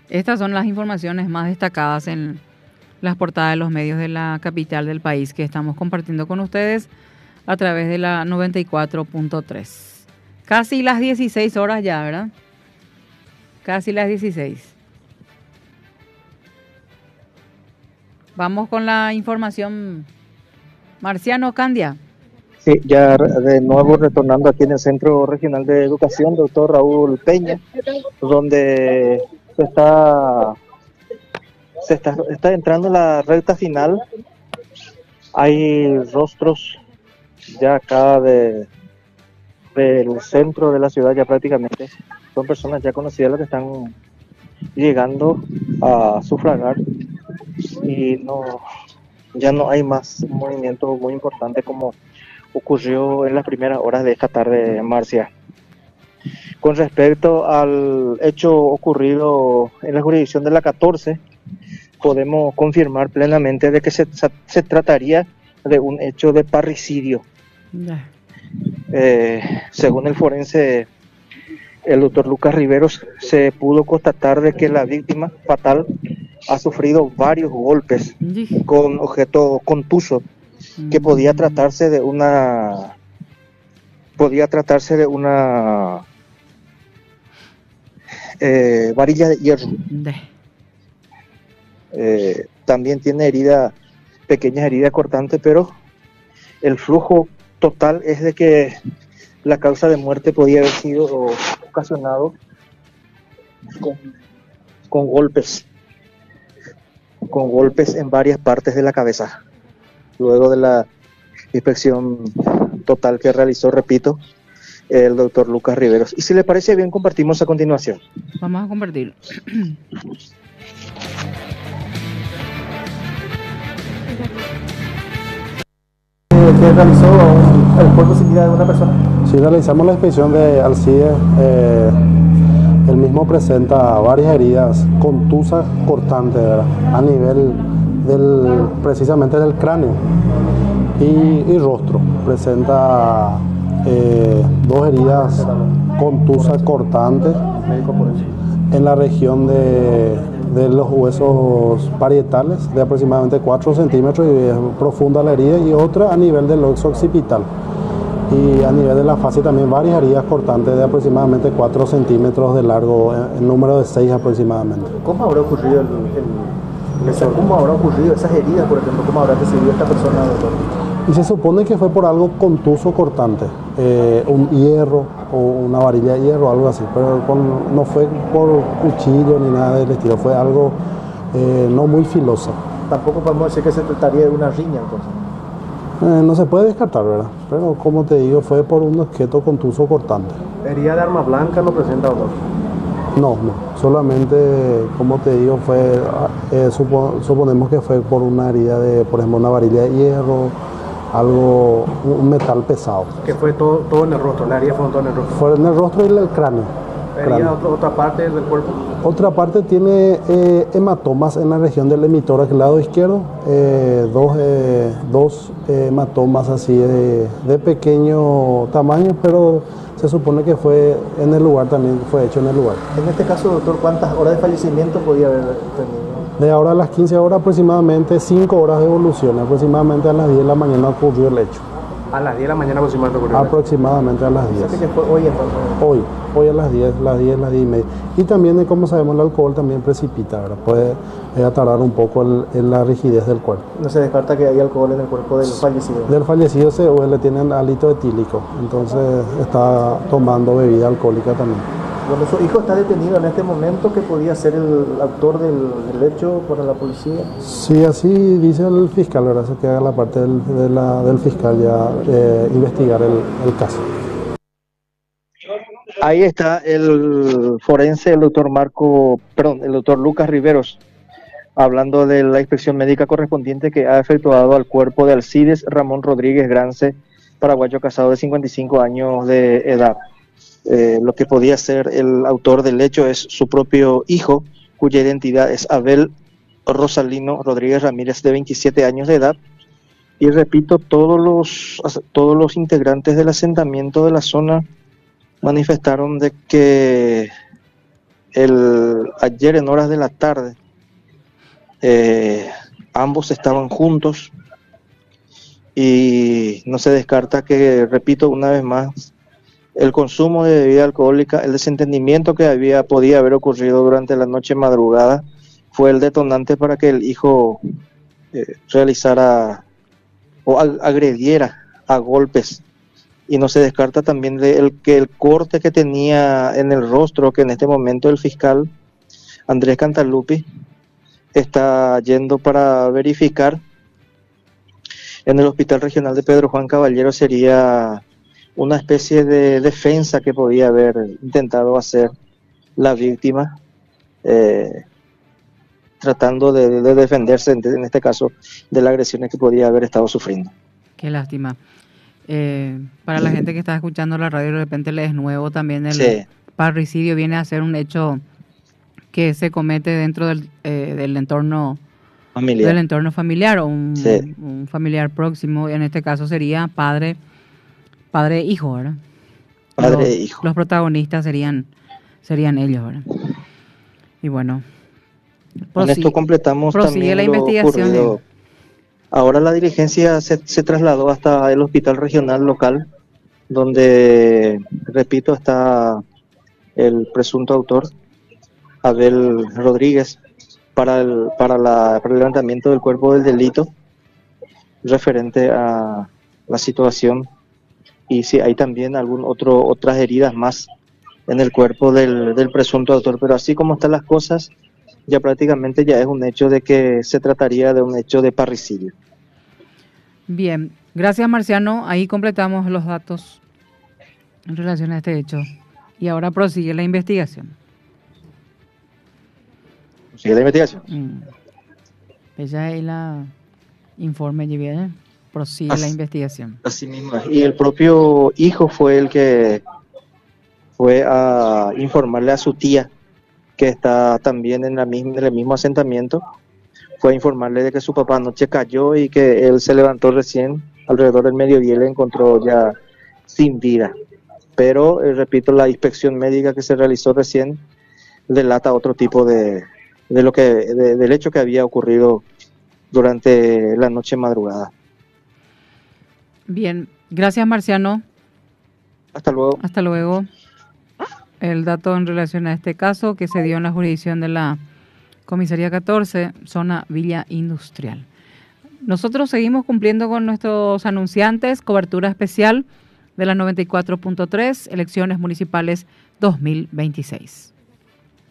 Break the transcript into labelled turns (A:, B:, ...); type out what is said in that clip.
A: Estas son las informaciones más destacadas en las portadas de los medios de la capital del país que estamos compartiendo con ustedes a través de la 94.3. Casi las 16 horas ya, ¿verdad? Casi las 16. Vamos con la información. Marciano Candia.
B: Sí, ya de nuevo retornando aquí en el Centro Regional de Educación, doctor Raúl Peña, donde está entrando la recta final. Hay rostros ya acá del centro de la ciudad, ya prácticamente son personas ya conocidas las que están llegando a sufragar, y ya no hay más un movimiento muy importante como ocurrió en las primeras horas de esta tarde, Marcia. Con respecto al hecho ocurrido en la jurisdicción de la 14, podemos confirmar plenamente de que se trataría de un hecho de parricidio. Según el forense, el doctor Lucas Riveros, se pudo constatar de que la víctima fatal ha sufrido varios golpes con objeto contuso, que podía tratarse de una varilla de hierro. También tiene pequeñas heridas cortantes, pero el flujo total es de que la causa de muerte podía haber sido ocasionado con golpes en varias partes de la cabeza. Luego de la inspección total que realizó, repito, el doctor Lucas Riveros. Y si le parece bien, compartimos a continuación.
A: Vamos a compartir.
C: ¿Qué realizó el cuerpo sin vida de una persona?
D: Sí, realizamos la inspección de Alcides. El mismo presenta varias heridas contusas cortantes, ¿verdad?, a nivel precisamente del cráneo y rostro. Presenta dos heridas contusas cortantes en la región de los huesos parietales de aproximadamente 4 centímetros, y es profunda la herida, y otra a nivel del oxo occipital. Y a nivel de la fascia también varias heridas cortantes de aproximadamente 4 centímetros de largo, en número de 6 aproximadamente.
C: ¿Cómo habrá ocurrido esas heridas, por ejemplo? ¿Cómo habrá recibido esta persona, doctor?
D: Y se supone que fue por algo contuso cortante, un hierro o una varilla de hierro, algo así, pero no fue por cuchillo ni nada del estilo, fue algo no muy filoso.
C: Tampoco podemos decir que se trataría de una riña, entonces.
D: No se puede descartar, ¿verdad? Pero como te digo, fue por un objeto contuso cortante.
C: ¿Herida de arma blanca no presenta, doctor?
D: No, solamente, como te digo, suponemos que fue por una herida de, por ejemplo, una varilla de hierro, un metal pesado.
C: Que fue todo en el rostro, la herida fue todo en el rostro.
D: Fue en el rostro y el cráneo.
C: ¿Herida otra parte del cuerpo?
D: Otra parte tiene hematomas en la región del hemitórax, el lado izquierdo, dos hematomas así de pequeño tamaño, pero se supone que fue en el lugar, también fue hecho en el lugar.
C: En este caso, doctor, ¿cuántas horas de fallecimiento podía haber tenido?
D: De ahora a las 15 horas aproximadamente 5 horas de evolución, aproximadamente a las 10 de la mañana ocurrió el hecho.
C: ¿A las 10 de la mañana aproximadamente ocurrió?
D: Aproximadamente a las 10.
C: ¿Sabes que fue hoy entonces?
D: Hoy a las 10 y media. Y también, como sabemos, el alcohol también precipita, ¿verdad? Puede tardar un poco en la rigidez del cuerpo.
C: No se descarta que hay alcohol en el cuerpo del fallecido.
D: Del fallecido le tienen hálito etílico, entonces está tomando bebida alcohólica también.
C: Bueno, su hijo está detenido en este momento, que podía ser el autor del hecho para la policía.
D: Sí, así dice el fiscal, ¿verdad? Se queda la parte del fiscal ya investigar el caso.
B: Ahí está el forense, el doctor Lucas Riveros, hablando de la inspección médica correspondiente que ha efectuado al cuerpo de Alcides Ramón Rodríguez Grance, paraguayo casado de 55 años de edad. Lo que podía ser el autor del hecho es su propio hijo, cuya identidad es Abel Rosalino Rodríguez Ramírez, de 27 años de edad. Y repito, todos los integrantes del asentamiento de la zona manifestaron de que ayer en horas de la tarde, ambos estaban juntos y no se descarta que, repito una vez más, el consumo de bebida alcohólica, el desentendimiento que podía haber ocurrido durante la noche madrugada, fue el detonante para que el hijo realizara o agrediera a golpes. Y no se descarta también que el corte que tenía en el rostro, que en este momento el fiscal Andrés Cantalupi está yendo para verificar en el Hospital Regional de Pedro Juan Caballero, sería una especie de defensa que podía haber intentado hacer la víctima, tratando de defenderse, en este caso, de las agresiones que podía haber estado sufriendo.
A: Qué lástima. Para la gente que está escuchando la radio, de repente le es nuevo también
B: Sí.
A: Parricidio viene a ser un hecho que se comete dentro del entorno
B: Familiar.
A: del entorno familiar o
B: Sí.
A: un familiar próximo. En este caso sería padre e hijo, ¿verdad?
B: Padre e hijo.
A: Los protagonistas serían ellos, ¿verdad? Y bueno,
B: Con esto completamos
A: prosigue
B: también
A: la
B: lo
A: investigación.
B: ocurrido. Ahora la diligencia se trasladó hasta el hospital regional local, donde, repito, está el presunto autor, Abel Rodríguez, para el levantamiento del cuerpo del delito referente a la situación. Y si hay también otras heridas más en el cuerpo del presunto autor, pero así como están las cosas, ya prácticamente ya es un hecho de que se trataría de un hecho de parricidio.
A: Bien, gracias Marciano, ahí completamos los datos en relación a este hecho y ahora prosigue la investigación.
B: ¿Sigue la investigación?
A: Ella ahí la informe y bien, prosigue la investigación.
B: Así mismo es. Y el propio hijo fue el que fue a informarle a su tía, que está también en el mismo asentamiento, fue a informarle de que su papá anoche cayó y que él se levantó recién alrededor del mediodía y le encontró ya sin vida. Pero, repito, la inspección médica que se realizó recién delata otro tipo del hecho que había ocurrido durante la noche madrugada.
A: Bien, gracias Marciano.
B: Hasta luego.
A: Hasta luego. El dato en relación a este caso que se dio en la jurisdicción de la Comisaría 14, zona Villa Industrial. Nosotros seguimos cumpliendo con nuestros anunciantes, cobertura especial de la 94.3, elecciones municipales 2026.